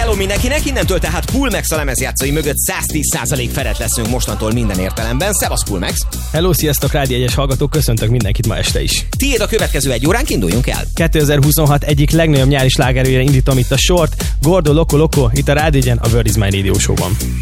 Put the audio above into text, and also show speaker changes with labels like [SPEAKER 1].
[SPEAKER 1] Hello mindenkinek, innentől tehát Coolmax a lemezjátszói mögött 110% felett leszünk mostantól minden értelemben. Szevasz Coolmax!
[SPEAKER 2] Hello, sziasztok, Rádió 1-es hallgatók, köszöntök mindenkit ma este is.
[SPEAKER 1] Tiéd a következő egy óránk, induljunk el!
[SPEAKER 2] 2026 egyik legnagyobb nyári slágerőjére indítom itt a sort, Gordo Loco Loco, itt a Rádió 1-en, a Word is My Radio Show-ban.